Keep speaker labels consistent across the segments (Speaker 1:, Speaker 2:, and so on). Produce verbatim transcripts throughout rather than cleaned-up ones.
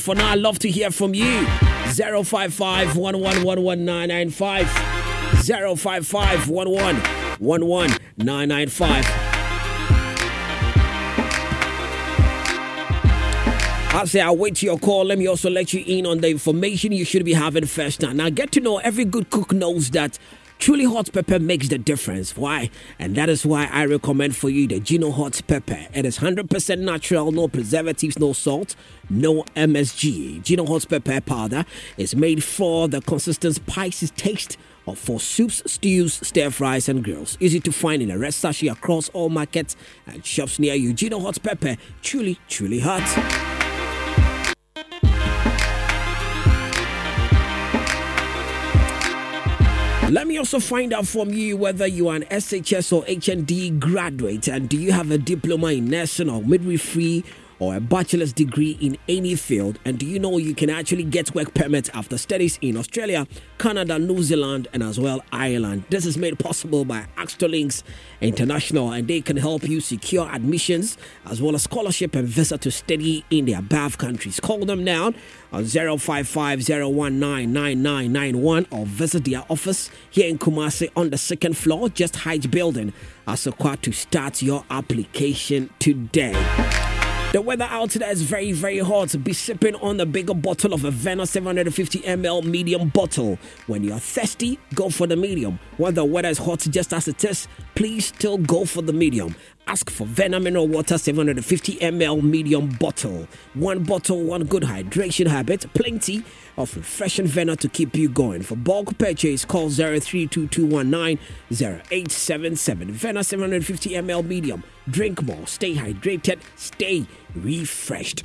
Speaker 1: For now, I'd love to hear from you. zero five five, one one one one, nine nine five. zero five five, one one one one, nine nine five. I'll say I'll wait to your call. Let me also let you in on the information you should be having first now. Now, get to know every good cook knows that truly hot pepper makes the difference. Why? And that is why I recommend for you the Gino Hot Pepper. It is one hundred percent natural, no preservatives, no salt, no M S G. Gino Hot Pepper powder is made for the consistent spicy taste of for soups, stews, stir fries, and grills. Easy to find in a red sachet across all markets and shops near you. Gino Hot Pepper, truly, truly hot. Let me also find out from you whether you are an S H S or H N D graduate, and do you have a diploma in nursing or midwifery or a bachelor's degree in any field, and do you know you can actually get work permits after studies in Australia, Canada, New Zealand, and as well Ireland. This is made possible by Axtolinks International, and they can help you secure admissions as well as scholarship and visa to study in the above countries. Call them now on zero five five, zero one nine, nine nine nine one or visit their office here in Kumasi on the second floor, just Hyde Building, Asokwa, to start your application today. The weather out there is very, very hot. Be sipping on a bigger bottle of a Vena seven hundred fifty milliliter medium bottle. When you're thirsty, go for the medium. When the weather is hot just as it is, please still go for the medium. Ask for Vena Mineral Water seven hundred fifty milliliter medium bottle. One bottle, one good hydration habit. Plenty of refreshing Vena to keep you going. For bulk purchase, call zero three two two one nine zero eight seven seven. Vena seven hundred fifty milliliter medium. Drink more, stay hydrated, stay refreshed.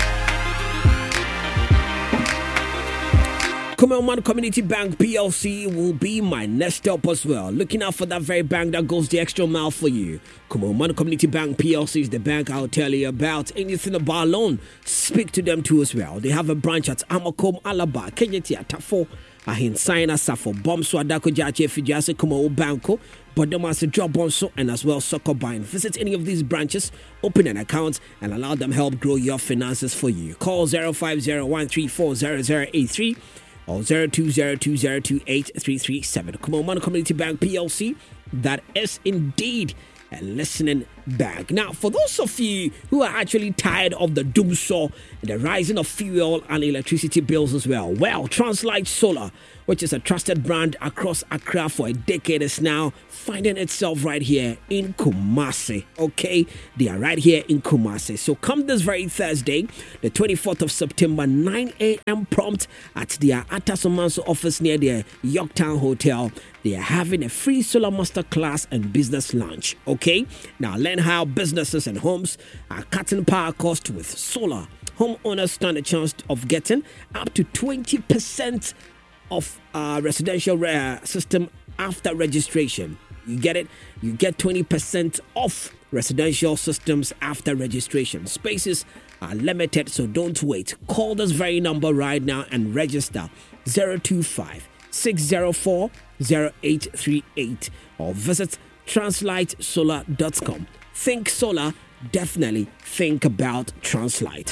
Speaker 1: Kumaman Community Bank P L C will be my next stop as well. Looking out for that very bank that goes the extra mile for you. Kumaman Community Bank P L C is the bank I'll tell you about. Anything about loan, speak to them too as well. They have a branch at Amakom, Alaba, Kenyati, Atafo, Ahinsaina, Safo, Bomso, Adako, Jache, Fijase, Kumo, Banco, Bodomasi, Job Bonso, and as well Soccer Buying. Visit any of these branches, open an account, and allow them help grow your finances for you. Call zero five zero one three four zero zero eight three or zero two zero two zero two eight three three seven. Kumaman Community Bank P L C, that is indeed a listening bank. Now, for those of you who are actually tired of the doom saw and the rising of fuel and electricity bills as well, well, Translight Solar, which is a trusted brand across Accra for a decade, is now finding itself right here in Kumasi. Okay, they are right here in Kumasi. So come this very Thursday, the twenty-fourth of September, nine a.m. prompt at their Atasomanso office near the Yorktown Hotel. They are having a free solar masterclass and business lunch. Okay, now learn how businesses and homes are cutting power costs with solar. Homeowners stand a chance of getting up to twenty percent of uh, residential uh, system after registration. You get it? You get twenty percent off residential systems after registration. Spaces are limited, so don't wait. Call this very number right now and register zero two five, six zero four, zero eight three eight or visit translight solar dot com. Think solar, definitely think about Translight.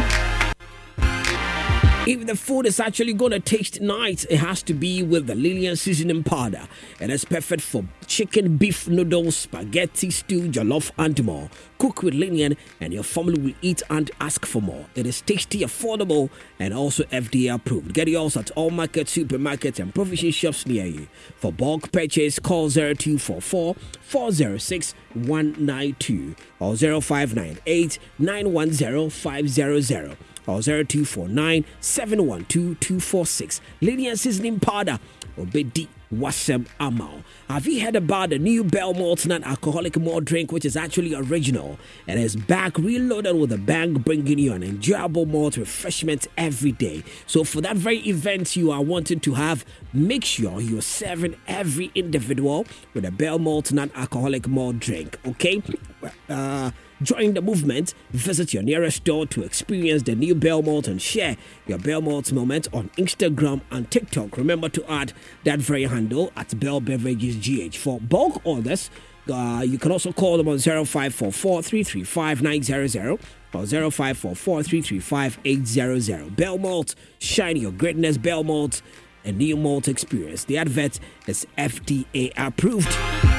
Speaker 1: If the food is actually going to taste nice, it has to be with the Lillian seasoning powder. It is perfect for chicken, beef, noodles, spaghetti, stew, jollof, and more. Cook with Lillian and your family will eat and ask for more. It is tasty, affordable, and also F D A approved. Get yours at all markets, supermarkets, and provision shops near you. For bulk purchase, call zero two four four, four zero six, one nine two or zero five nine eight, nine one zero, five zero zero. Or zero two four nine, seven one two, two four six. Lillian seasoning powder. Obedi Wasem Amal. Have you heard about the new Bell Malt non-alcoholic malt drink, which is actually original? It is back reloaded with a bang, bringing you an enjoyable malt refreshment every day. So for that very event you are wanting to have, make sure you're serving every individual with a Bell Malt non-alcoholic malt drink. Okay? Uh... Join the movement. Visit your nearest store to experience the new Bell Malt and share your Bell Malt moment on Instagram and TikTok. Remember to add that very handle at Bell Beverages G H. For bulk orders, uh, you can also call them on zero five four four, three three five, nine zero zero or zero five four four three three five eight zero zero. Bell Malt, shine your greatness. Bell Malt, a new malt experience. The advert is F D A approved.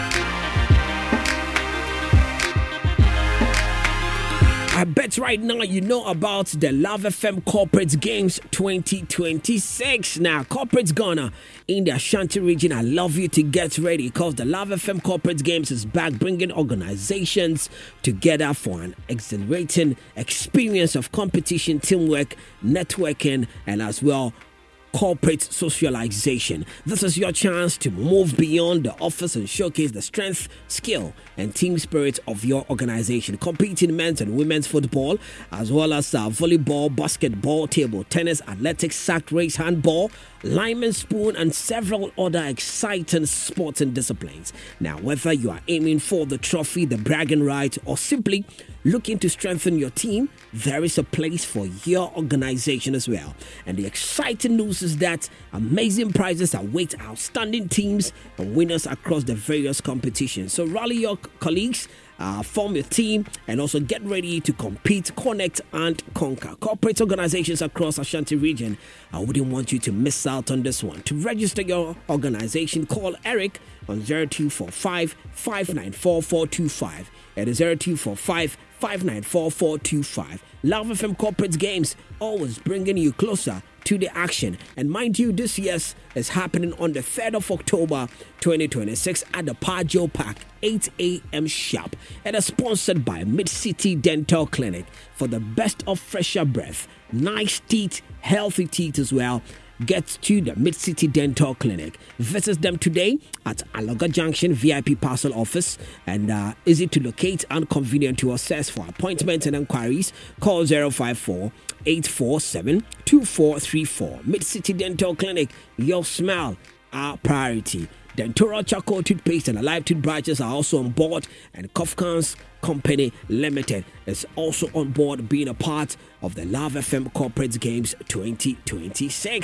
Speaker 1: I bet right now you know about the Love F M Corporate Games twenty twenty-six. Now, Corporate Ghana in the Ashanti region, I love you to get ready because the Love F M Corporate Games is back, bringing organizations together for an exhilarating experience of competition, teamwork, networking, and as well corporate socialization. This is your chance to move beyond the office and showcase the strength, skill, and team spirit of your organization. Compete in men's and women's football, as well as uh, volleyball, basketball, table tennis, athletics, sack race, handball, lineman spoon, and several other exciting sports and disciplines. Now, whether you are aiming for the trophy, the bragging right, or simply looking to strengthen your team, there is a place for your organization as well. And the exciting news is that amazing prizes await outstanding teams and winners across the various competitions. So rally your colleagues, Uh, form your team, and also get ready to compete, connect, and conquer. Corporate organizations across Ashanti region, I wouldn't want you to miss out on this one. To register your organization, call Eric on zero two four five, five nine four four two five. It is zero two four five, five nine four four two five. Love F M Corporate Games, always bringing you closer to the action. And mind you, this year's is happening on the third of October twenty twenty-six at the Pajo Park, eight a.m. sharp. It is sponsored by Mid-City Dental Clinic for the best of fresher breath, nice teeth, healthy teeth as well. Get to the Mid-City Dental Clinic. Visit them today at Aloga Junction V I P Parcel Office, and uh, easy to locate and convenient to access. For appointments and inquiries, call zero five four, eight four seven, two four three four. Mid-City Dental Clinic, your smile, our priority. Dentura Charcoal Toothpaste and Alive Toothbrushes are also on board, and Kofkans Company Limited is also on board, being a part of the Love F M Corporate Games twenty twenty-six.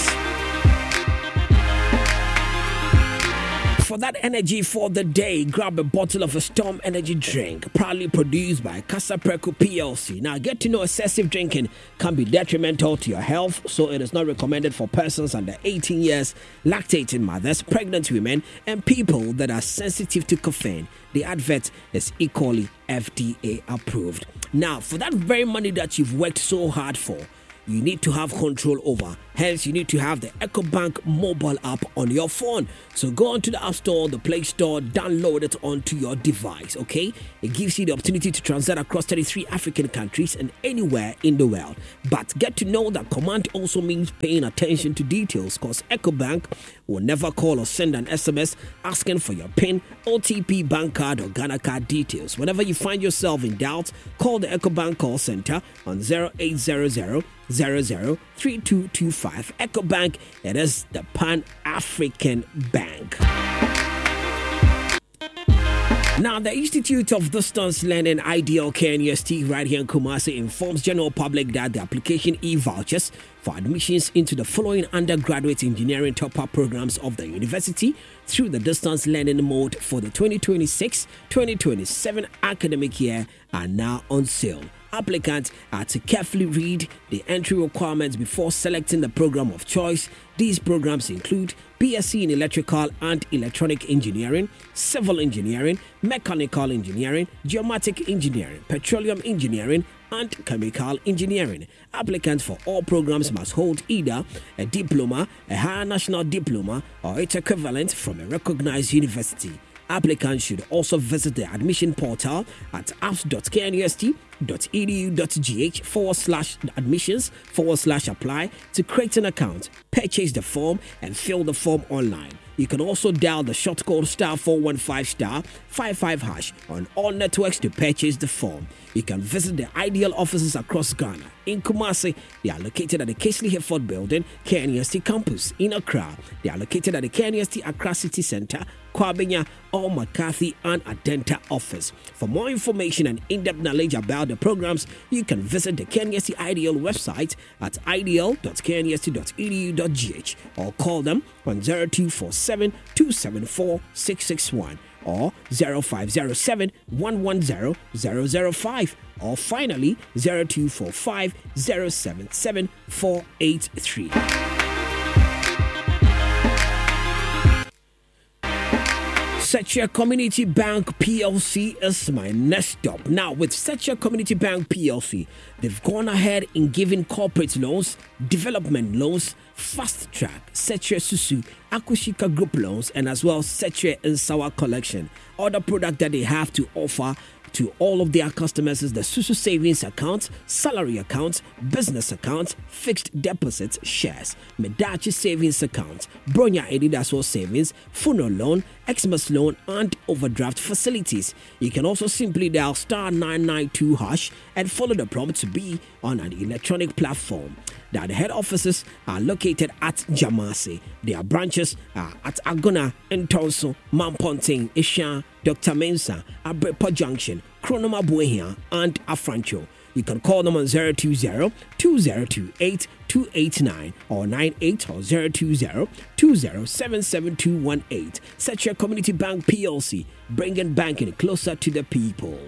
Speaker 1: For that energy for the day, grab a bottle of a Storm Energy drink, proudly produced by Casa Preco P L C. Now, get to know excessive drinking can be detrimental to your health, so it is not recommended for persons under eighteen years, lactating mothers, pregnant women, and people that are sensitive to caffeine. The advert is equally F D A approved. Now, for that very money that you've worked so hard for, you need to have control over. Hence, you need to have the EcoBank mobile app on your phone. So go onto the App Store, the Play Store, download it onto your device, okay? It gives you the opportunity to transact across thirty-three African countries and anywhere in the world. But get to know that command also means paying attention to details, because EcoBank will never call or send an S M S asking for your PIN, O T P, bank card, or Ghana card details. Whenever you find yourself in doubt, call the EcoBank call center on zero eight zero zero, zero zero three two two five. EcoBank, it is the Pan-African Bank. Now, the Institute of Distance Learning, Ideal K N U S T, right here in Kumasi, informs general public that the application e-vouchers for admissions into the following undergraduate engineering top-up programs of the university through the distance learning mode for the twenty twenty-six twenty twenty-seven academic year are now on sale. Applicants are to carefully read the entry requirements before selecting the program of choice. These programs include B S c in Electrical and Electronic Engineering, Civil Engineering, Mechanical Engineering, Geomatic Engineering, Petroleum Engineering, and Chemical Engineering. Applicants for all programs must hold either a diploma, a higher national diploma, or its equivalent from a recognized university. Applicants should also visit the admission portal at apps.knust.edu.gh forward slash admissions forward slash apply to create an account, purchase the form, and fill the form online. You can also dial the short code star four one five star five five hash on all networks to purchase the form. You can visit the Ideal offices across Ghana. In Kumasi, they are located at the Kesley Hereford Building, K N U S T campus. In Accra, they are located at the K N U S T Accra City Centre, Kwabenya, or McCarthy and Adenta office. For more information and in-depth knowledge about the programs, you can visit the K N U S T Ideal website at ideal dot k n u s t dot e d u dot g h or call them on zero two four seven, two seven four, six six one or zero five zero seven, one one zero, zero zero five, or finally zero two four five, zero seven seven, four eight three. Setcha Community Bank P L C is my next stop. Now, with Setcha Community Bank P L C, they've gone ahead in giving corporate loans, development loans, fast track, Setcha Susu, Akushika Group loans, and as well Setcha Nsawa collection. Other product that they have to offer to all of their customers is the Susu savings account, salary account, business account, fixed deposits, shares, Medachi savings account, Bronya Edidaso savings, funeral loan, Xmas loan, and overdraft facilities. You can also simply dial star nine nine two hash and follow the prompt to be on an electronic platform. Now, the head offices are located at Jamasi. Their branches are at Agona, Ntonso, Mamponting, Isha, Doctor Mensa, Abrepa Junction, Kronoma Buehia, and Afrancho. You can call them on zero two zero, two zero two eight, two eight nine or nine eight or zero two zero, two zero seven seven two one eight. Setcha Community Bank P L C, bringing banking closer to the people.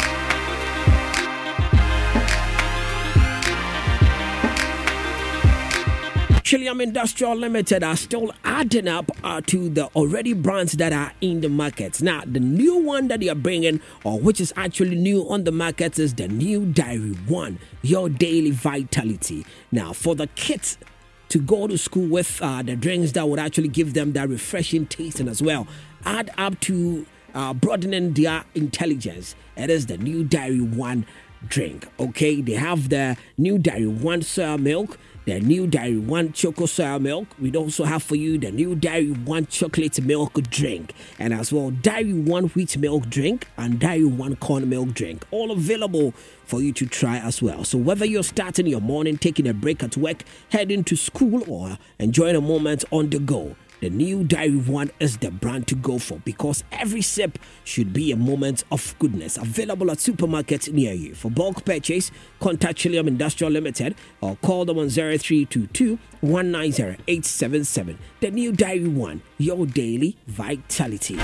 Speaker 1: Chilliam Industrial Limited are still adding up uh, to the already brands that are in the markets. Now, the new one that they are bringing, or which is actually new on the market, is the new Diary One, Your Daily Vitality. Now, for the kids to go to school with uh, the drinks that would actually give them that refreshing taste and as well add up to uh, broadening their intelligence, it is the new Diary One drink. Okay, they have the new Diary One soya milk, the new Diary One Choco Soya Milk. We'd also have for you the new Diary One Chocolate Milk Drink, and as well Diary One Wheat Milk Drink and Diary One Corn Milk Drink, all available for you to try as well. So whether you're starting your morning, taking a break at work, heading to school, or enjoying a moment on the go, the new Diary One is the brand to go for, because every sip should be a moment of goodness. Available at supermarkets near you. For bulk purchase, contact Chilliam Industrial Limited or call them on zero three two two, one nine zero, eight seven seven. The new Diary One, Your Daily Vitality.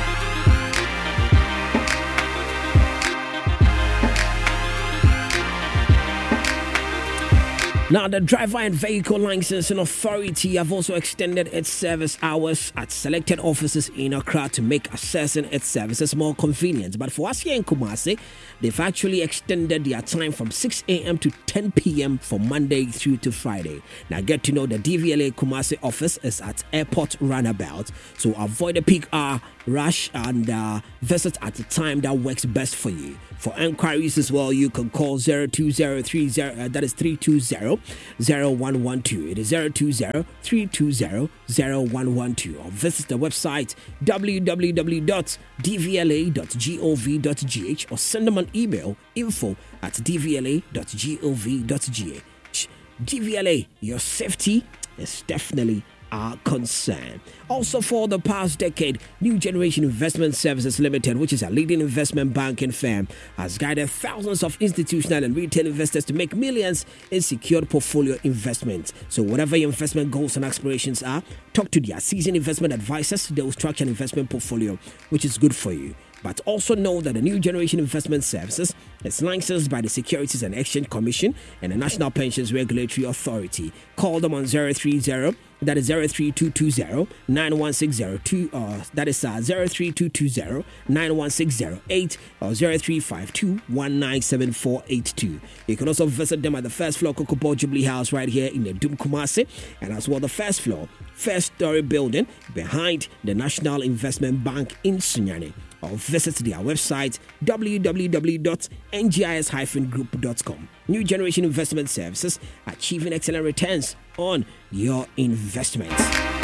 Speaker 1: Now, the Driver and Vehicle Licensing Authority have also extended its service hours at selected offices in Accra to make accessing its services more convenient. But for us here in Kumasi, they've actually extended their time from six a.m. to ten p.m. from Monday through to Friday. Now, get to know the D V L A Kumasi office is at Airport Runabout, so avoid the peak hour rush and uh, visit at the time that works best for you. For enquiries as well, you can call zero two zero three zero, uh, that is three two zero, zero one one two. It is zero two zero, three two zero, zero one one two. Or visit the website w w w dot d v l a dot gov dot g h or send them an email info at d v l a dot gov dot g h. D V L A, your safety is definitely our concern. Also, for the past decade, New Generation Investment Services Limited, which is a leading investment banking firm, has guided thousands of institutional and retail investors to make millions in secured portfolio investments. So whatever your investment goals and aspirations are, talk to their seasoned investment advisors. They will structure an investment portfolio which is good for you. But also know that the New Generation Investment Services is licensed by the Securities and Exchange Commission and the National Pensions Regulatory Authority. Call them on zero three zero, that is zero three two two zero, nine one six zero two, uh, that is uh, zero three two two zero, nine one six zero eight, or zero three five two, one nine seven four eight two. You can also visit them at the first floor Kokopo Jubilee House right here in the Dum Kumasi, and as well the first floor, first story building behind the National Investment Bank in Sunyani. Or visit their website w w w dot n g i s dash group dot com. New Generation Investment Services, achieving excellent returns on your investments.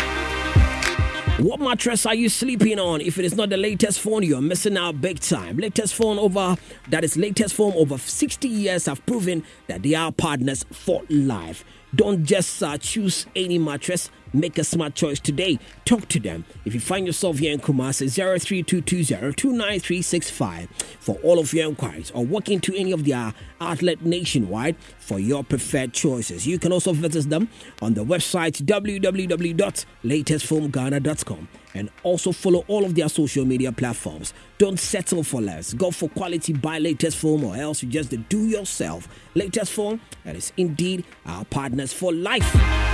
Speaker 1: What mattress are you sleeping on? If it is not the latest phone, you're missing out big time. Latest phone over, that is latest phone over sixty years have proven that they are partners for life. Don't just uh, choose any mattress. Make a smart choice today. Talk to them. If you find yourself here in Kumasi, zero three two two zero, two nine three six five for all of your inquiries, or walk into any of their outlet nationwide for your preferred choices. You can also visit them on the website w w w dot latest phone ghana dot com. and also follow all of their social media platforms. Don't settle for less. Go for quality, buy latest phone, or else you just do yourself. Latest phone, that is indeed our partners for life.